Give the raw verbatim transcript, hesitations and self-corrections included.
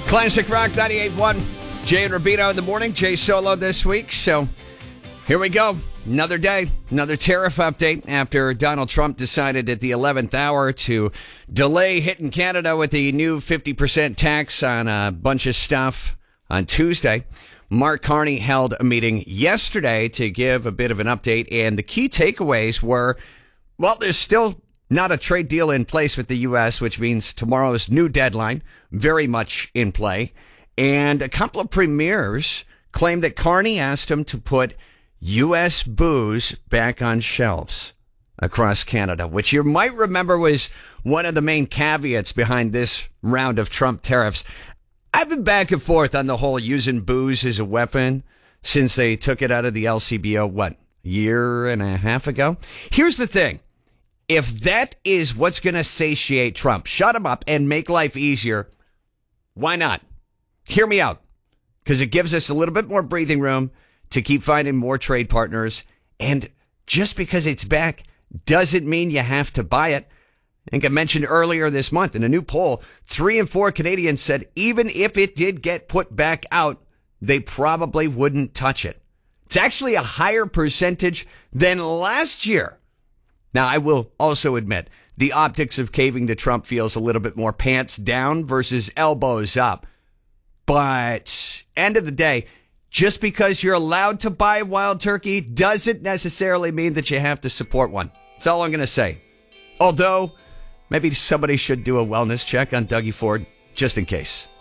Classic Rock ninety-eight point one. Jay and Rubino in the morning. Jay solo this week. So here we go. Another day, another tariff update after Donald Trump decided at the eleventh hour to delay hitting Canada with the new fifty percent tax on a bunch of stuff on Tuesday. Mark Carney held a meeting yesterday to give a bit of an update, and the key takeaways were, well, there's still not a trade deal in place with the U S, which means tomorrow's new deadline very much in play. And a couple of premiers claimed that Carney asked him to put U S booze back on shelves across Canada, which you might remember was one of the main caveats behind this round of Trump tariffs. I've been back and forth on the whole using booze as a weapon since they took it out of the L C B O, what, a year and a half ago? Here's the thing. If that is what's going to satiate Trump, shut him up and make life easier, why not? Hear me out, because it gives us a little bit more breathing room to keep finding more trade partners. And just because it's back doesn't mean you have to buy it. I think I mentioned earlier this month in a new poll, three in four Canadians said even if it did get put back out, they probably wouldn't touch it. It's actually a higher percentage than last year. Now, I will also admit the optics of caving to Trump feels a little bit more pants down versus elbows up. But end of the day, just because you're allowed to buy wild turkey doesn't necessarily mean that you have to support one. That's all I'm going to say. Although, maybe somebody should do a wellness check on Dougie Ford, just in case.